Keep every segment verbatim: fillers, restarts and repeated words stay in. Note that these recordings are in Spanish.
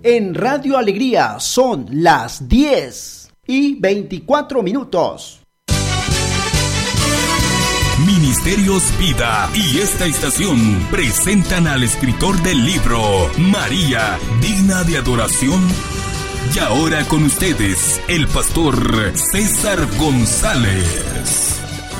En Radio Alegría son las diez y veinticuatro minutos. Ministerios Vida y esta estación presentan al escritor del libro María, digna de adoración. Y ahora con ustedes, el pastor César González.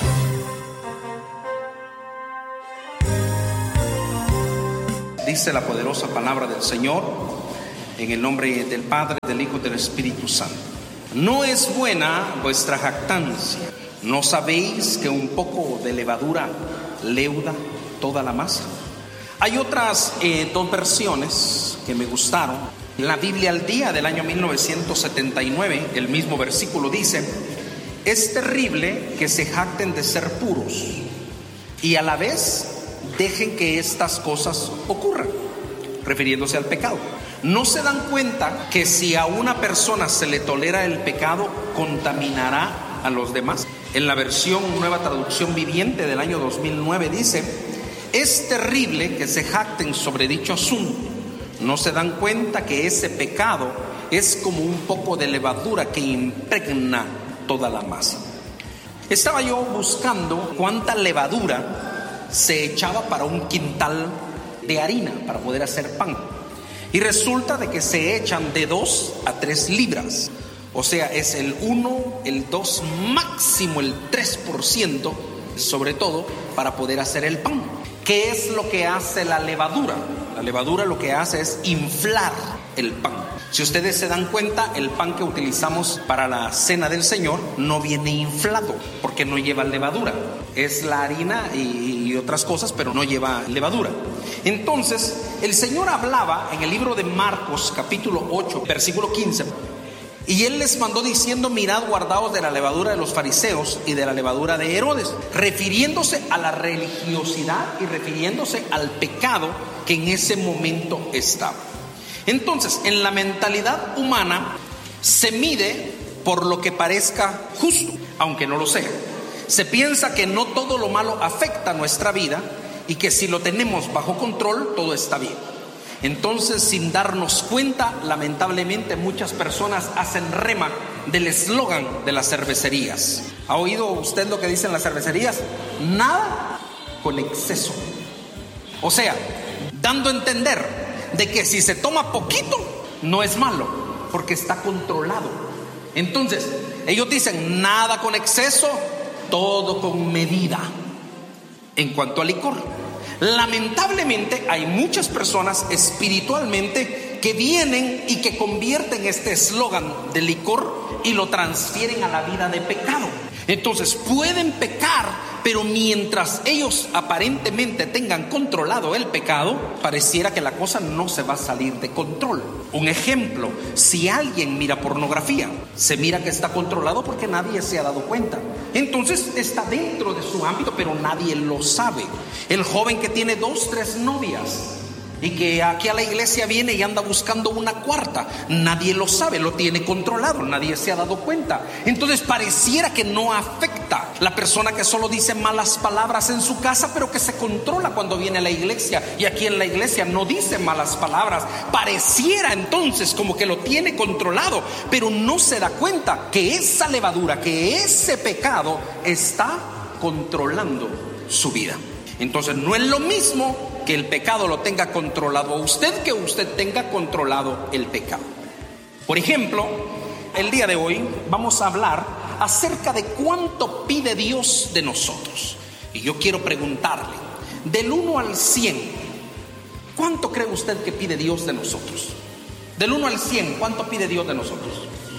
Dice la poderosa palabra del Señor, en el nombre del Padre, del Hijo y del Espíritu Santo. No es buena vuestra jactancia. ¿No sabéis que un poco de levadura leuda toda la masa? Hay otras eh, dos versiones que me gustaron. La Biblia al Día del año mil novecientos setenta y nueve, el mismo versículo dice: es terrible que se jacten de ser puros y a la vez dejen que estas cosas ocurran, refiriéndose al pecado. ¿No se dan cuenta que si a una persona se le tolera el pecado, contaminará a los demás? En la versión Nueva Traducción Viviente del año dos mil nueve dice: es terrible que se jacten sobre dicho asunto. ¿No se dan cuenta que ese pecado es como un poco de levadura que impregna toda la masa? Estaba yo buscando cuánta levadura se echaba para un quintal de harina para poder hacer pan. Y resulta de que se echan de dos a tres libras. O sea, es el uno, el dos, máximo el tres por ciento, sobre todo, para poder hacer el pan. ¿Qué es lo que hace la levadura? La levadura lo que hace es inflar el pan. Si ustedes se dan cuenta, el pan que utilizamos para la cena del Señor no viene inflado, porque no lleva levadura. Es la harina y, y otras cosas, pero no lleva levadura. Entonces, el Señor hablaba en el libro de Marcos, capítulo ocho, versículo quince. Y Él les mandó diciendo: mirad, guardaos de la levadura de los fariseos y de la levadura de Herodes, refiriéndose a la religiosidad y refiriéndose al pecado que en ese momento estaba. Entonces, en la mentalidad humana se mide por lo que parezca justo, aunque no lo sea. Se piensa que no todo lo malo afecta a nuestra vida y que si lo tenemos bajo control, todo está bien. Entonces, sin darnos cuenta, lamentablemente muchas personas hacen rema del eslogan de las cervecerías. ¿Ha oído usted lo que dicen las cervecerías? Nada con exceso. O sea, dando a entender de que si se toma poquito, no es malo, porque está controlado. Entonces, ellos dicen nada con exceso, todo con medida. En cuanto al licor, lamentablemente hay muchas personas espiritualmente que vienen y que convierten este eslogan de licor y lo transfieren a la vida de pecado. Entonces pueden pecar, pero mientras ellos aparentemente tengan controlado el pecado, pareciera que la cosa no se va a salir de control. Un ejemplo: si alguien mira pornografía, se mira que está controlado porque nadie se ha dado cuenta. Entonces está dentro de su ámbito, pero nadie lo sabe. El joven que tiene dos, tres novias y que aquí a la iglesia viene y anda buscando una cuarta, nadie lo sabe, lo tiene controlado, nadie se ha dado cuenta. Entonces pareciera que no afecta. La persona que solo dice malas palabras en su casa, pero que se controla cuando viene a la iglesia, y aquí en la iglesia no dice malas palabras, pareciera entonces como que lo tiene controlado, pero no se da cuenta que esa levadura, que ese pecado está controlando su vida. Entonces no es lo mismo que el pecado lo tenga controlado a usted que usted tenga controlado el pecado. Por ejemplo, el día de hoy vamos a hablar acerca de cuánto pide Dios de nosotros. Y yo quiero preguntarle, del uno al cien, ¿cuánto cree usted que pide Dios de nosotros? Del uno al cien, ¿cuánto pide Dios de nosotros?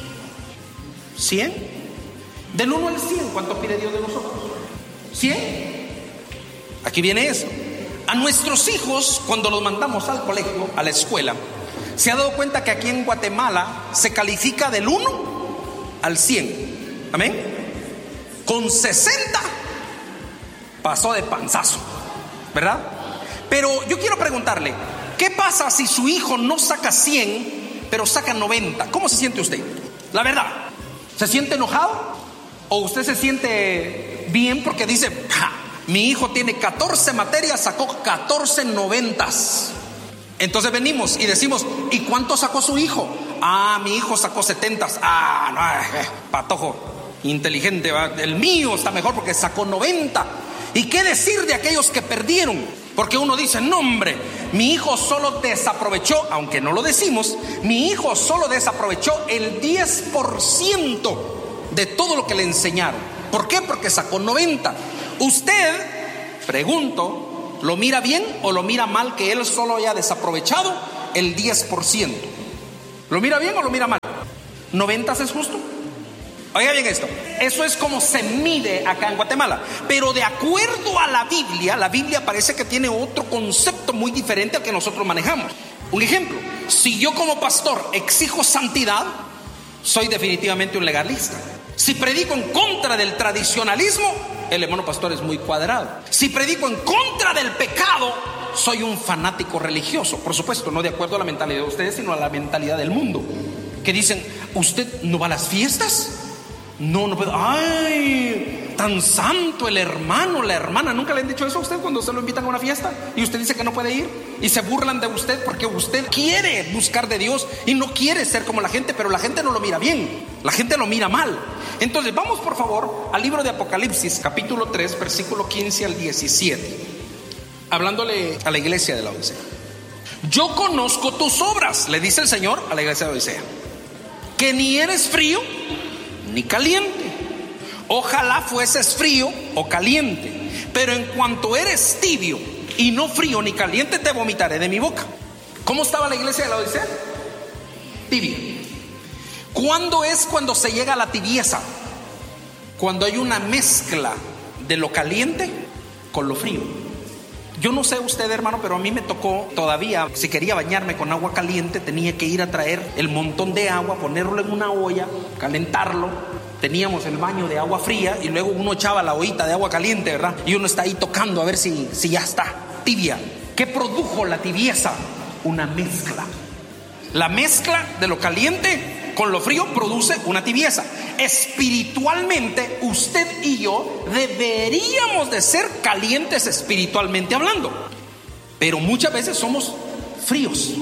¿cien? Del uno al cien, ¿cuánto pide Dios de nosotros? ¿cien? Aquí viene eso. A nuestros hijos, cuando los mandamos al colegio, a la escuela, ¿se ha dado cuenta que aquí en Guatemala se califica del uno al cien? ¿Amén? Con sesenta pasó de panzazo, ¿verdad? Pero yo quiero preguntarle, ¿qué pasa si su hijo no saca cien, pero saca noventa? ¿Cómo se siente usted? La verdad, ¿se siente enojado? ¿O usted se siente bien porque dice, ja, mi hijo tiene catorce materias, sacó catorce noventas? Entonces venimos y decimos, ¿y cuánto sacó su hijo? Ah, mi hijo sacó setenta. Ah, no, eh, patojo inteligente, ¿va? El mío está mejor porque sacó noventa. ¿Y qué decir de aquellos que perdieron? Porque uno dice, no hombre, mi hijo solo desaprovechó, aunque no lo decimos, mi hijo solo desaprovechó el diez por ciento de todo lo que le enseñaron. ¿Por qué? Porque sacó noventa. Usted, pregunto, ¿lo mira bien o lo mira mal que él solo haya desaprovechado el diez por ciento? ¿Lo mira bien o lo mira mal? ¿noventa es justo? Oiga bien esto, eso es como se mide acá en Guatemala. Pero de acuerdo a la Biblia, la Biblia parece que tiene otro concepto muy diferente al que nosotros manejamos. Un ejemplo, si yo como pastor exijo santidad, soy definitivamente un legalista. Si predico en contra del tradicionalismo, el hermano pastor es muy cuadrado. Si predico en contra del pecado, soy un fanático religioso. Por supuesto, no de acuerdo a la mentalidad de ustedes, sino a la mentalidad del mundo, que dicen, ¿usted no va a las fiestas? No, no puedo. Ay, tan santo el hermano, la hermana. ¿Nunca le han dicho eso a usted cuando se lo invitan a una fiesta y usted dice que no puede ir? Y se burlan de usted porque usted quiere buscar de Dios y no quiere ser como la gente, pero la gente no lo mira bien, la gente lo mira mal. Entonces vamos por favor al libro de Apocalipsis, capítulo tres, versículo quince al diecisiete, hablándole a la iglesia de la Odisea. Yo conozco tus obras, le dice el Señor a la iglesia de Odisea, que ni eres frío ni caliente. Ojalá fueses frío o caliente, pero en cuanto eres tibio y no frío ni caliente, te vomitaré de mi boca. ¿Cómo estaba la iglesia de la Odisea? Tibia. ¿Cuándo es cuando se llega a la tibieza? Cuando hay una mezcla de lo caliente con lo frío. Yo no sé usted, hermano, pero a mí me tocó todavía, si quería bañarme con agua caliente, tenía que ir a traer el montón de agua, ponerlo en una olla, calentarlo. Teníamos el baño de agua fría y luego uno echaba la ollita de agua caliente, ¿verdad? Y uno está ahí tocando a ver si, si ya está tibia. ¿Qué produjo la tibieza? Una mezcla. La mezcla de lo caliente con lo frío produce una tibieza. Espiritualmente, usted y yo deberíamos de ser calientes espiritualmente hablando, pero muchas veces somos fríos.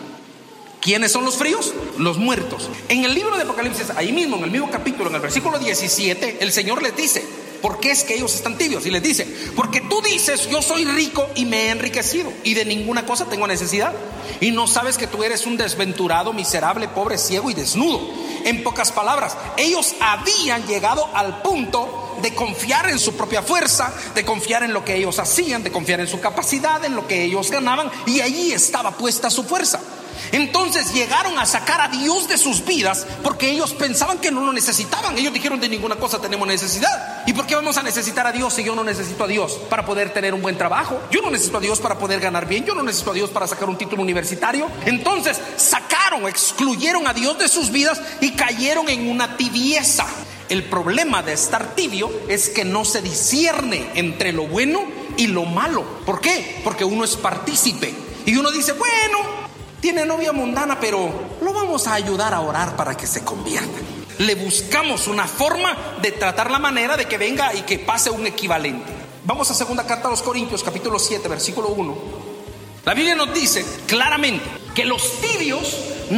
¿Quiénes son los fríos? Los muertos. En el libro de Apocalipsis, ahí mismo, en el mismo capítulo, en el versículo diecisiete, el Señor les dice, ¿por qué es que ellos están tibios? Y les dice, porque tú dices, yo soy rico y me he enriquecido y de ninguna cosa tengo necesidad, y no sabes que tú eres un desventurado, miserable, pobre, ciego y desnudo. En pocas palabras, ellos habían llegado al punto de confiar en su propia fuerza, de confiar en lo que ellos hacían, de confiar en su capacidad, en lo que ellos ganaban, y allí estaba puesta su fuerza. Entonces llegaron a sacar a Dios de sus vidas porque ellos pensaban que no lo necesitaban. Ellos dijeron, de ninguna cosa tenemos necesidad. ¿Y por qué vamos a necesitar a Dios si yo no necesito a Dios para poder tener un buen trabajo? Yo no necesito a Dios para poder ganar bien. Yo no necesito a Dios para sacar un título universitario. Entonces sacaron, excluyeron a Dios de sus vidas y cayeron en una tibieza. El problema de estar tibio es que no se discierne entre lo bueno y lo malo. ¿Por qué? Porque uno es partícipe y uno dice, bueno, tiene novia mundana, pero lo vamos a ayudar a orar para que se convierta. Le buscamos una forma de tratar la manera de que venga y que pase un equivalente. Vamos a segunda carta a los Corintios, capítulo siete, versículo uno. La Biblia nos dice claramente que los tibios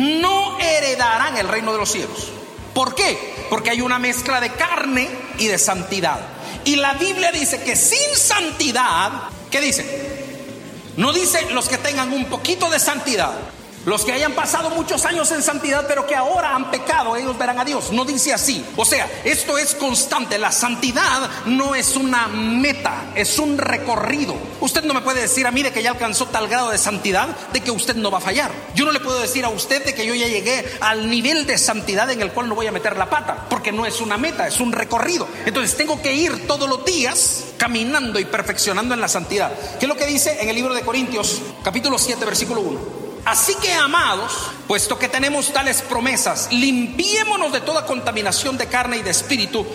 no heredarán el reino de los cielos. ¿Por qué? Porque hay una mezcla de carne y de santidad. Y la Biblia dice que sin santidad, ¿qué dice? No dice los que tengan un poquito de santidad, los que hayan pasado muchos años en santidad pero que ahora han pecado, ellos verán a Dios. No dice así. O sea, esto es constante. La santidad no es una meta, es un recorrido. Usted no me puede decir a mí de que ya alcanzó tal grado de santidad de que usted no va a fallar. Yo no le puedo decir a usted de que yo ya llegué al nivel de santidad en el cual no voy a meter la pata, porque no es una meta, es un recorrido. Entonces tengo que ir todos los días caminando y perfeccionando en la santidad. ¿Qué es lo que dice en el libro de Corintios, capítulo siete, versículo uno? Así que, amados, puesto que tenemos tales promesas, limpiémonos de toda contaminación de carne y de espíritu,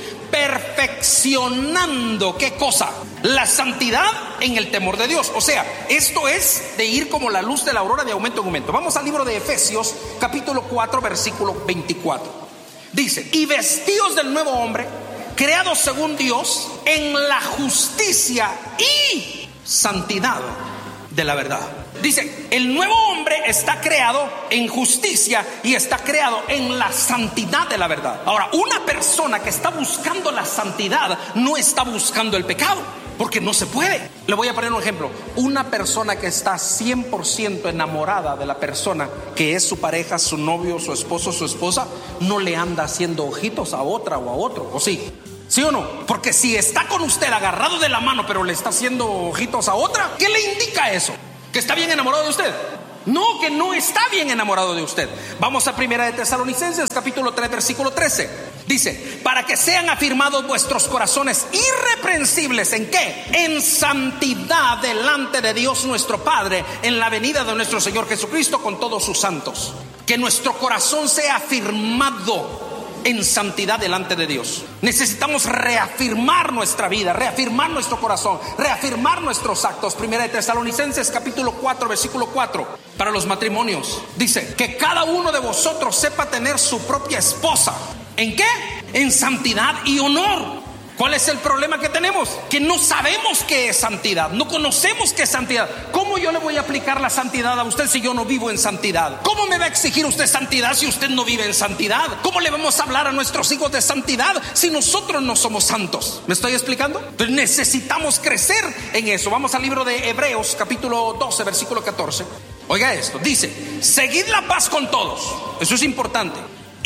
perfeccionando, ¿qué cosa? La santidad en el temor de Dios. O sea, esto es de ir como la luz de la aurora de aumento en aumento. Vamos al libro de Efesios, capítulo cuatro, versículo veinticuatro. Dice, y vestidos del nuevo hombre, creados según Dios, en la justicia y santidad de la verdad. dice, el nuevo hombre está creado en justicia y está creado en la santidad de la verdad. Ahora, una persona que está buscando la santidad no está buscando el pecado, porque no se puede. Le voy a poner un ejemplo. Una persona que está cien por ciento enamorada de la persona que es su pareja, su novio, su esposo, su esposa, no le anda haciendo ojitos a otra o a otro, ¿o sí? ¿Sí o no? Porque si está con usted agarrado de la mano pero le está haciendo ojitos a otra, ¿qué le indica eso? ¿Que está bien enamorado de usted? No, que no está bien enamorado de usted. Vamos a Primera de Tesalonicenses capítulo tres versículo trece. Dice, para que sean afirmados vuestros corazones irreprensibles, ¿en qué? En santidad delante de Dios nuestro Padre, en la venida de nuestro Señor Jesucristo con todos sus santos. Que nuestro corazón sea afirmado en santidad delante de Dios. Necesitamos reafirmar nuestra vida, reafirmar nuestro corazón, reafirmar nuestros actos. Primera de Tesalonicenses capítulo cuatro versículo cuatro. Para los matrimonios dice, que cada uno de vosotros sepa tener su propia esposa. ¿En qué? En santidad y honor. ¿Cuál es el problema que tenemos? Que no sabemos qué es santidad, no conocemos qué es santidad. ¿Cómo yo le voy a aplicar la santidad a usted si yo no vivo en santidad? ¿Cómo me va a exigir usted santidad si usted no vive en santidad? ¿Cómo le vamos a hablar a nuestros hijos de santidad si nosotros no somos santos? ¿Me estoy explicando? Entonces necesitamos crecer en eso. Vamos al libro de Hebreos capítulo doce versículo catorce. Oiga esto, dice, seguid la paz con todos. Eso es importante.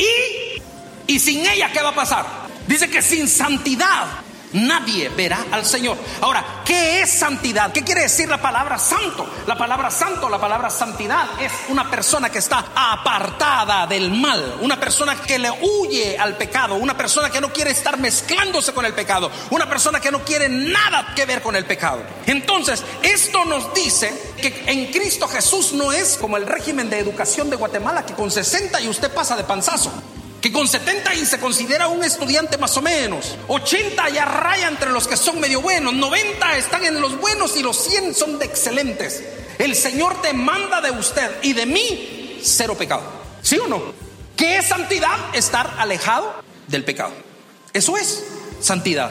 Y, y sin ella, ¿qué va a pasar? Dice que sin santidad nadie verá al Señor. Ahora, ¿qué es santidad? ¿Qué quiere decir la palabra santo? La palabra santo, la palabra santidad es una persona que está apartada del mal, una persona que le huye al pecado, una persona que no quiere estar mezclándose con el pecado, una persona que no quiere nada que ver con el pecado. Entonces, esto nos dice que en Cristo Jesús no es como el régimen de educación de Guatemala, que con sesenta y usted pasa de panzazo, que con setenta y se considera un estudiante más o menos, ochenta ya raya entre los que son medio buenos, noventa están en los buenos y los cien son de excelentes. El Señor demanda de usted y de mí cero pecado. ¿Sí o no? ¿Qué es santidad? Estar alejado del pecado. Eso es santidad.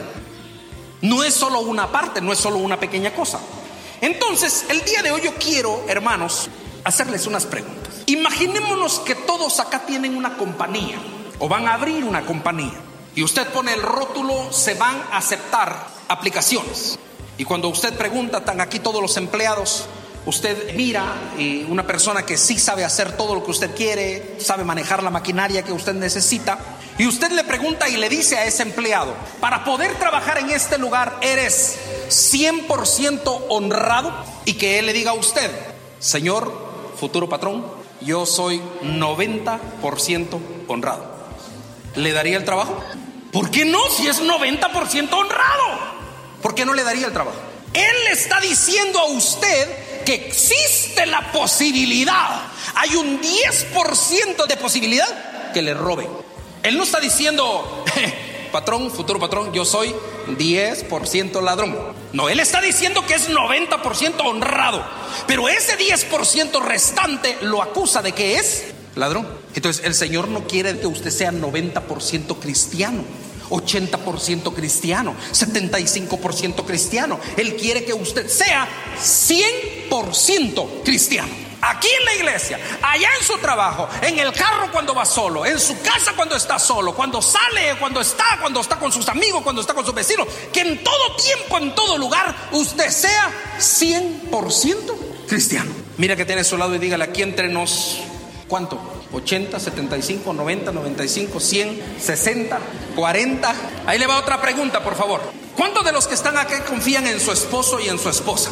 No es solo una parte, no es solo una pequeña cosa. Entonces, el día de hoy yo quiero, hermanos, hacerles unas preguntas. Imaginémonos que todos acá tienen una compañía o van a abrir una compañía y usted pone el rótulo, se van a aceptar aplicaciones. Y cuando usted pregunta, están aquí todos los empleados, usted mira y una persona que sí sabe hacer todo lo que usted quiere, sabe manejar la maquinaria que usted necesita, y usted le pregunta y le dice a ese empleado, para poder trabajar en este lugar, ¿eres cien por ciento honrado? Y que él le diga a usted, señor futuro patrón, yo soy noventa por ciento honrado. ¿Le daría el trabajo? ¿Por qué no? Si es noventa por ciento honrado, ¿por qué no le daría el trabajo? Él le está diciendo a usted que existe la posibilidad, hay un diez por ciento de posibilidad que le robe. Él no está diciendo, patrón, futuro patrón, yo soy diez por ciento ladrón. No, él está diciendo que es noventa por ciento honrado, pero ese diez por ciento restante lo acusa de que es ladrón. Entonces el Señor no quiere que usted sea noventa por ciento cristiano, ochenta por ciento cristiano, setenta y cinco por ciento cristiano. Él quiere que usted sea cien por ciento cristiano. Aquí en la iglesia, allá en su trabajo, en el carro cuando va solo, en su casa cuando está solo, cuando sale, cuando está, cuando está con sus amigos, cuando está con sus vecinos, que en todo tiempo, en todo lugar, usted sea cien por ciento cristiano. Mira que tiene a su lado y dígale, aquí entre nos, ¿cuánto? ochenta, setenta y cinco, noventa, noventa y cinco, cien, sesenta, cuarenta. Ahí le va otra pregunta, por favor. ¿Cuántos de los que están aquí confían en su esposo y en su esposa?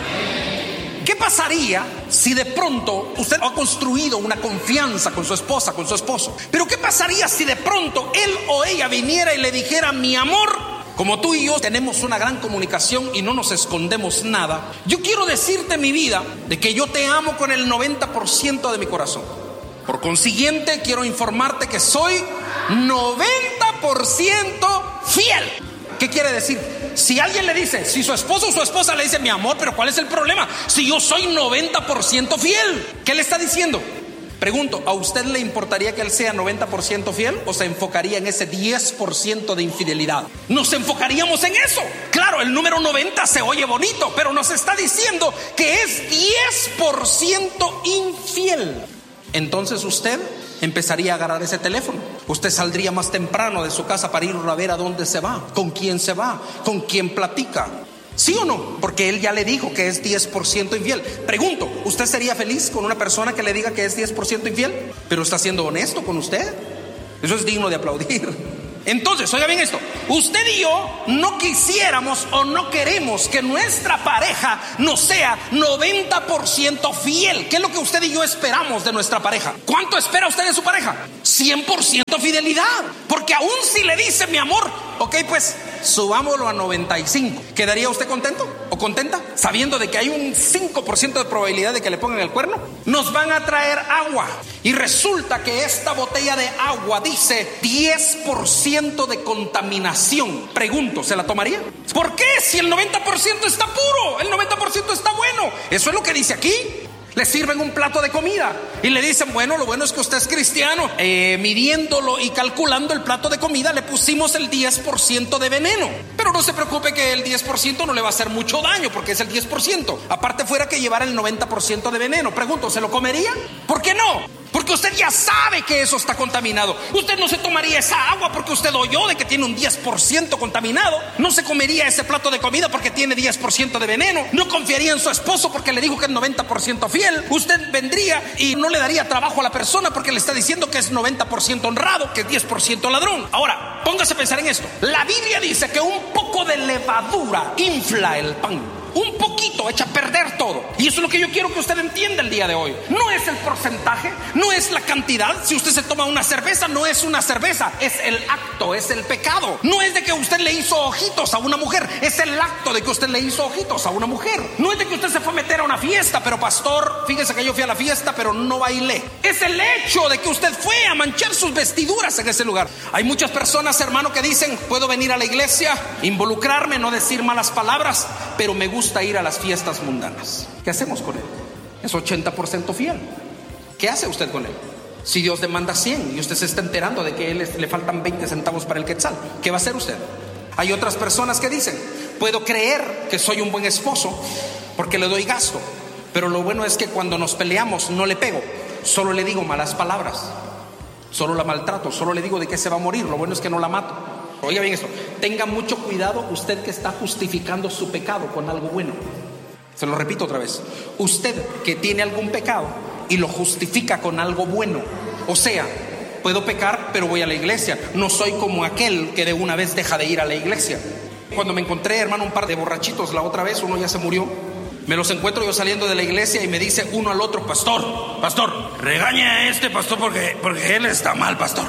¿Qué pasaría si de pronto usted ha construido una confianza con su esposa, con su esposo? Pero ¿qué pasaría si de pronto él o ella viniera y le dijera, mi amor, como tú y yo tenemos una gran comunicación y no nos escondemos nada, yo quiero decirte, mi vida, de que yo te amo con el noventa por ciento de mi corazón. Por consiguiente, quiero informarte que soy noventa por ciento fiel. ¿Qué quiere decir? Si alguien le dice, si su esposo o su esposa le dice, mi amor, pero ¿cuál es el problema? Si yo soy noventa por ciento fiel, ¿qué le está diciendo? Pregunto, ¿a usted le importaría que él sea noventa por ciento fiel o se enfocaría en ese diez por ciento de infidelidad? Nos enfocaríamos en eso. Claro, el número noventa se oye bonito, pero nos está diciendo que es diez por ciento infiel. Entonces usted empezaría a agarrar ese teléfono. Usted saldría más temprano de su casa para ir a ver a dónde se va, con quién se va, con quién platica. ¿Sí o no? Porque él ya le dijo que es diez por ciento infiel. Pregunto, ¿usted sería feliz con una persona que le diga que es diez por ciento infiel? Pero está siendo honesto con usted. Eso es digno de aplaudir. Entonces, oiga bien esto. Usted y yo no quisiéramos o no queremos que nuestra pareja nos sea noventa por ciento fiel. ¿Qué es lo que usted y yo esperamos de nuestra pareja? ¿Cuánto espera usted de su pareja? cien por ciento fidelidad. Porque aún si le dice, mi amor, ok, pues subámoslo a noventa y cinco, ¿quedaría usted contento o contenta? Sabiendo de que hay un cinco por ciento de probabilidad de que le pongan el cuerno. Nos van a traer agua y resulta que esta botella de agua dice diez por ciento de contaminación. Pregunto, ¿se la tomaría? ¿Por qué? Si el noventa por ciento está puro, el noventa por ciento está bueno. Eso es lo que dice aquí. Le sirven un plato de comida y le dicen, bueno, lo bueno es que usted es cristiano. eh, Midiéndolo y calculando el plato de comida, le pusimos el diez por ciento de veneno. Pero no se preocupe que el diez por ciento no le va a hacer mucho daño, porque es el diez por ciento. Aparte fuera que llevara el noventa por ciento de veneno. Pregunto, ¿se lo comería? ¿Por qué no? Porque usted ya sabe que eso está contaminado. Usted no se tomaría esa agua porque usted oyó de que tiene un diez por ciento contaminado. No se comería ese plato de comida porque tiene diez por ciento de veneno. No confiaría en su esposo porque le dijo que es noventa por ciento fiel. Usted vendría y no le daría trabajo a la persona porque le está diciendo que es noventa por ciento honrado, que es diez por ciento ladrón. Ahora, póngase a pensar en esto. La Biblia dice que un poco de levadura infla el pan. Un poquito echa a perder todo. Y eso es lo que yo quiero que usted entienda el día de hoy. No es el porcentaje, no es la cantidad. Si usted se toma una cerveza, no es una cerveza, es el acto, es el pecado. No es de que usted le hizo ojitos a una mujer, es el acto de que usted le hizo ojitos a una mujer. No es de que usted se fue a meter a una fiesta, pero pastor, fíjese que yo fui a la fiesta, pero no bailé. Es el hecho de que usted fue a manchar sus vestiduras en ese lugar. Hay muchas personas, hermano, que dicen, puedo venir a la iglesia, involucrarme, no decir malas palabras, pero me gusta ir a las fiestas mundanas. ¿Qué hacemos con él? Es ochenta por ciento fiel. ¿Qué hace usted con él? Si Dios demanda cien y usted se está enterando de que a él le faltan veinte centavos para el quetzal, ¿qué va a hacer usted? Hay otras personas que dicen, puedo creer que soy un buen esposo porque le doy gasto, pero lo bueno es que cuando nos peleamos no le pego, solo le digo malas palabras, solo la maltrato, solo le digo de que se va a morir, lo bueno es que no la mato. Oiga bien esto, tenga mucho cuidado usted que está justificando su pecado con algo bueno. Se lo repito otra vez. Usted que tiene algún pecado y lo justifica con algo bueno. O sea, puedo pecar pero voy a la iglesia. No soy como aquel que de una vez deja de ir a la iglesia. Cuando me encontré, hermano, un par de borrachitos la otra vez, uno ya se murió. Me los encuentro yo saliendo de la iglesia y me dice uno al otro, pastor, pastor, regañe a este pastor porque, porque él está mal, pastor.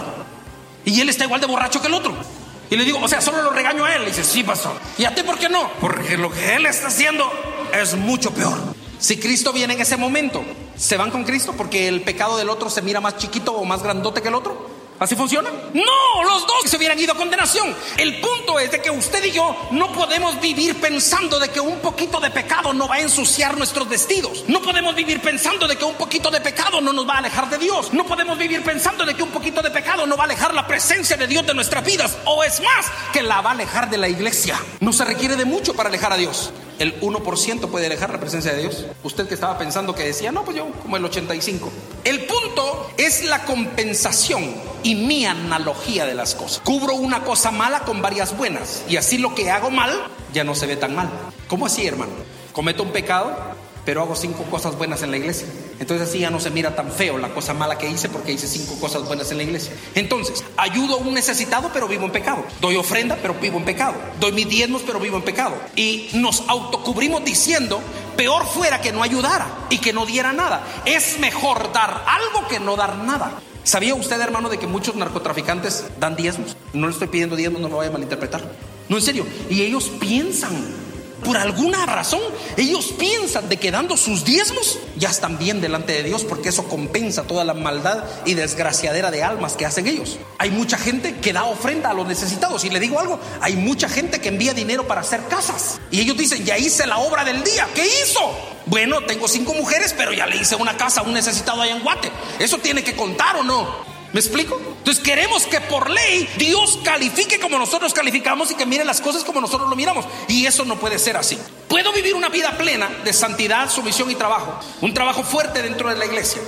Y él está igual de borracho que el otro. Y le digo, o sea, solo lo regaño a él. Le dice, sí, pastor. ¿Y a ti por qué no? Porque lo que él está haciendo es mucho peor. Si Cristo viene en ese momento, ¿se van con Cristo porque el pecado del otro se mira más chiquito o más grandote que el otro? ¿Así funciona? No, los dos se hubieran ido a condenación. El punto es de que usted y yo no podemos vivir pensando de que un poquito de pecado no va a ensuciar nuestros vestidos. No podemos vivir pensando de que un poquito de pecado no nos va a alejar de Dios. No podemos vivir pensando de que un poquito de pecado no va a alejar la presencia de Dios de nuestras vidas. O es más, que la va a alejar de la iglesia. No se requiere de mucho para alejar a Dios. El uno por ciento puede alejar la presencia de Dios. Usted que estaba pensando que decía, no, pues yo como el ochenta y cinco. El punto es la compensación y mi analogía de las cosas. Cubro una cosa mala con varias buenas y así lo que hago mal ya no se ve tan mal. ¿Cómo así, hermano? Cometo un pecado, pero hago cinco cosas buenas en la iglesia. Entonces así ya no se mira tan feo la cosa mala que hice porque hice cinco cosas buenas en la iglesia. Entonces, ayudo a un necesitado pero vivo en pecado. Doy ofrenda pero vivo en pecado. Doy mis diezmos pero vivo en pecado. Y nos autocubrimos diciendo, peor fuera que no ayudara y que no diera nada. Es mejor dar algo que no dar nada. ¿Sabía usted, hermano, de que muchos narcotraficantes dan diezmos? No le estoy pidiendo diezmos, no me vaya a malinterpretar. No, en serio. Y ellos piensan Por alguna razón, ellos piensan de que dando sus diezmos ya están bien delante de Dios, porque eso compensa toda la maldad y desgraciadera de almas que hacen ellos. Hay mucha gente que da ofrenda a los necesitados. Y le digo algo, hay mucha gente que envía dinero para hacer casas. Y ellos dicen, ya hice la obra del día. ¿Qué hizo? Bueno, tengo cinco mujeres, pero ya le hice una casa a un necesitado allá en Guate. ¿Eso tiene que contar o no? ¿Me explico? Entonces queremos que por ley Dios califique como nosotros calificamos y que mire las cosas como nosotros lo miramos. Y eso no puede ser así. Puedo vivir una vida plena de santidad, sumisión y trabajo. Un trabajo fuerte dentro de la iglesia.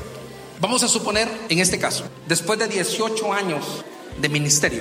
Vamos a suponer, en este caso, después de dieciocho años de ministerio,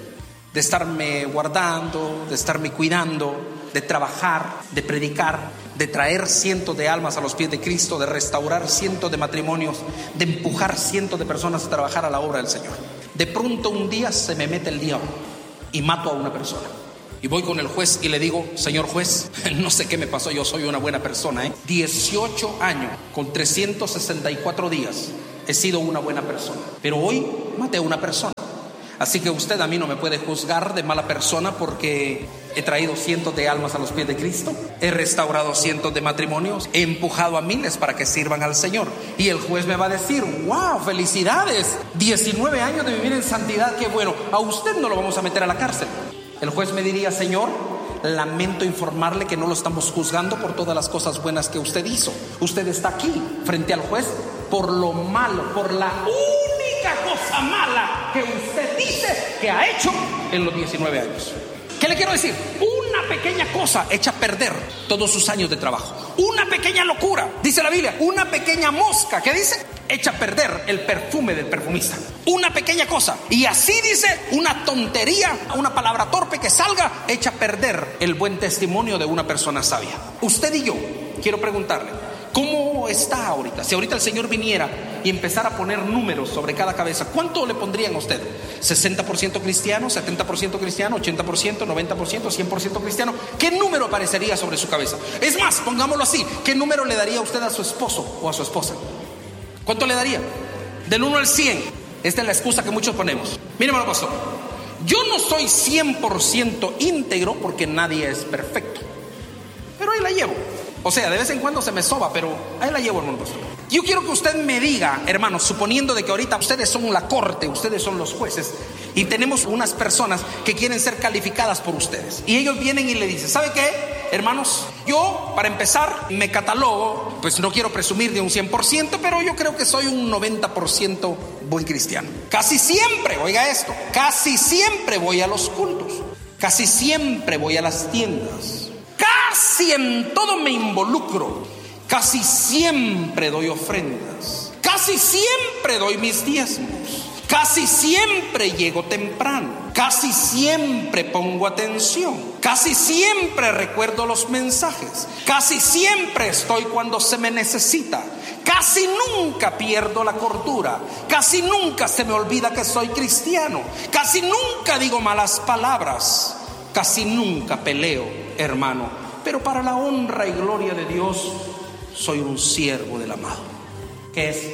de estarme guardando, de estarme cuidando, de trabajar, de predicar, de traer cientos de almas a los pies de Cristo, de restaurar cientos de matrimonios, de empujar cientos de personas a trabajar a la obra del Señor. De pronto un día se me mete el diablo y mato a una persona. Y voy con el juez y le digo, señor juez, no sé qué me pasó, yo soy una buena persona, ¿eh? dieciocho años con trescientos sesenta y cuatro días he sido una buena persona, pero hoy maté a una persona. Así que usted a mí no me puede juzgar de mala persona, porque he traído cientos de almas a los pies de Cristo, he restaurado cientos de matrimonios, he empujado a miles para que sirvan al Señor. Y el juez me va a decir, wow, felicidades, diecinueve años de vivir en santidad, qué bueno, a usted no lo vamos a meter a la cárcel. El juez me diría, señor, lamento informarle que no lo estamos juzgando por todas las cosas buenas que usted hizo. Usted está aquí frente al juez por lo malo, por la única cosa mala que usted dice que ha hecho en los diecinueve años. ¿Qué le quiero decir? Una pequeña cosa echa a perder todos sus años de trabajo. Una pequeña locura, dice la Biblia, una pequeña mosca, ¿qué dice? Echa a perder el perfume del perfumista. Una pequeña cosa. Y así dice, una tontería, una palabra torpe que salga, echa a perder el buen testimonio de una persona sabia. Usted y yo, quiero preguntarle, ¿cómo está ahorita? Si ahorita el Señor viniera y empezara a poner números sobre cada cabeza, ¿cuánto le pondrían a usted? ¿sesenta por ciento cristiano, setenta por ciento cristiano, ochenta por ciento, noventa por ciento, cien por ciento cristiano? ¿Qué número aparecería sobre su cabeza? Es más, pongámoslo así, ¿qué número le daría usted a su esposo o a su esposa? ¿Cuánto le daría? Del uno al cien. Esta es la excusa que muchos ponemos. Míreme, pastor, yo no soy cien por ciento íntegro porque nadie es perfecto, pero ahí la llevo. O sea, de vez en cuando se me soba, pero ahí la llevo, hermano pastor. Yo quiero que usted me diga, hermanos, suponiendo de que ahorita ustedes son la corte, ustedes son los jueces, y tenemos unas personas que quieren ser calificadas por ustedes, y ellos vienen y le dicen, ¿sabe qué, hermanos? Yo, para empezar, me catalogo, pues no quiero presumir de un cien por ciento, pero yo creo que soy un noventa por ciento buen cristiano. Casi siempre, oiga esto, casi siempre voy a los cultos, casi siempre voy a las tiendas, casi en todo me involucro, casi siempre doy ofrendas, casi siempre doy mis diezmos, casi siempre llego temprano, casi siempre pongo atención, casi siempre recuerdo los mensajes, casi siempre estoy cuando se me necesita, casi nunca pierdo la cordura, casi nunca se me olvida que soy cristiano, casi nunca digo malas palabras, casi nunca peleo, hermano. Pero para la honra y gloria de Dios, soy un siervo del amado. ¿Qué es?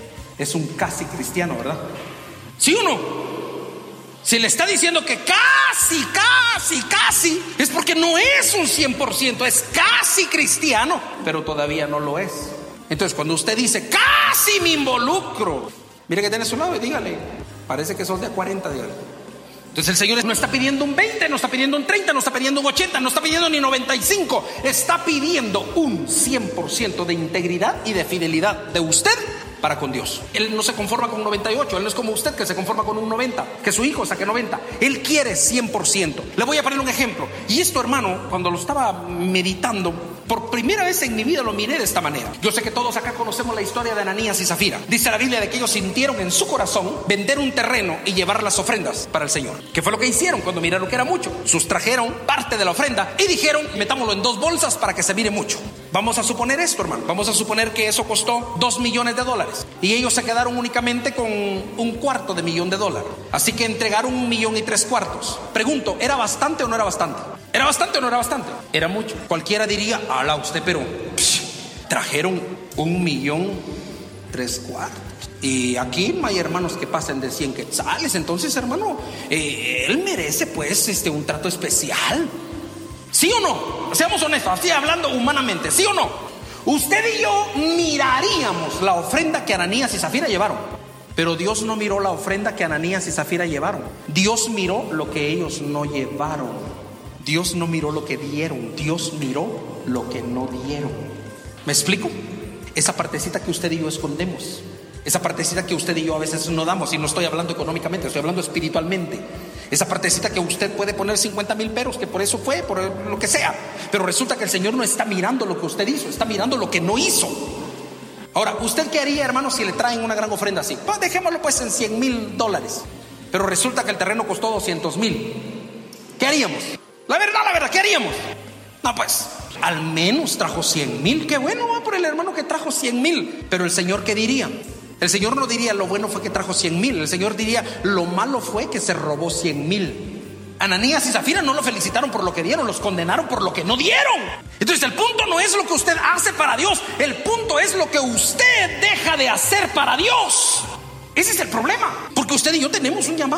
Es un casi cristiano, ¿verdad? ¿Sí o no? Si le está diciendo que casi, casi, casi, es porque no es un cien por ciento, es casi cristiano, pero todavía no lo es. Entonces, cuando usted dice, casi me involucro, mire que tiene a su lado y dígale, parece que son de a cuarenta, dígale. Entonces el Señor no está pidiendo un veinte, no está pidiendo un treinta, no está pidiendo un ochenta, no está pidiendo ni noventa y cinco. Está pidiendo un cien por ciento de integridad y de fidelidad de usted para con Dios. Él no se conforma con un noventa y ocho, Él no es como usted que se conforma con un noventa, que su hijo saque noventa. Él quiere cien por ciento. Le voy a poner un ejemplo. Y esto, hermano, cuando lo estaba meditando, por primera vez en mi vida lo miré de esta manera. Yo sé que todos acá conocemos la historia de Ananías y Zafira. Dice la Biblia de que ellos sintieron en su corazón vender un terreno y llevar las ofrendas para el Señor. ¿Qué fue lo que hicieron cuando miraron que era mucho? Sustrajeron parte de la ofrenda y dijeron, metámoslo en dos bolsas para que se mire mucho. Vamos a suponer esto, hermano. Vamos a suponer que eso costó dos millones de dólares. Y ellos se quedaron únicamente con un cuarto de millón de dólares. Así que entregaron un millón y tres cuartos. Pregunto, ¿era bastante o no era bastante? ¿Era bastante o no era bastante? Era mucho. Cualquiera diría, ala usted, pero psh, trajeron un millón tres cuartos. Y aquí no hay hermanos que pasen de cien quetzales. Entonces, hermano, eh, él merece pues este un trato especial. ¿Sí o no? Seamos honestos, así hablando humanamente, ¿sí o no? Usted y yo miraríamos la ofrenda que Ananías y Zafira llevaron, pero Dios no miró la ofrenda que Ananías y Zafira llevaron. Dios miró lo que ellos no llevaron. Dios no miró lo que dieron, Dios miró lo que no dieron. ¿Me explico? Esa partecita que usted y yo escondemos, esa partecita que usted y yo a veces no damos, y no estoy hablando económicamente, estoy hablando espiritualmente. Esa partecita que usted puede poner cincuenta mil peros, que por eso fue, por lo que sea, pero resulta que el Señor no está mirando lo que usted hizo, está mirando lo que no hizo. Ahora, ¿usted qué haría, hermano, si le traen una gran ofrenda así? Pues dejémoslo pues en cien mil dólares, pero resulta que el terreno costó doscientos mil. ¿Qué haríamos? La verdad, la verdad, ¿qué haríamos? No, pues, al menos trajo cien mil. Qué bueno, va por el hermano que trajo cien mil. Pero el Señor, ¿qué diría? El Señor no diría lo bueno fue que trajo cien mil. El Señor diría lo malo fue que se robó cien mil. Ananías y Zafira no lo felicitaron por lo que dieron, los condenaron por lo que no dieron. Entonces el punto no es lo que usted hace para Dios, el punto es lo que usted deja de hacer para Dios. Ese es el problema, porque usted y yo tenemos un llamado.